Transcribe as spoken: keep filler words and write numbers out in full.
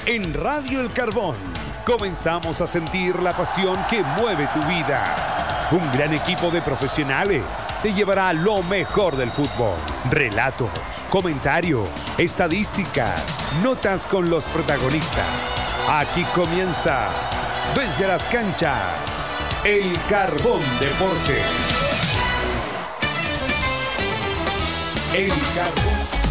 En Radio El Carbón comenzamos a sentir la pasión que mueve tu vida. Un gran equipo de profesionales te llevará a lo mejor del fútbol. Relatos, comentarios, estadísticas, notas con los protagonistas. Aquí comienza, desde las canchas, El Carbón Deporte. El Carbón.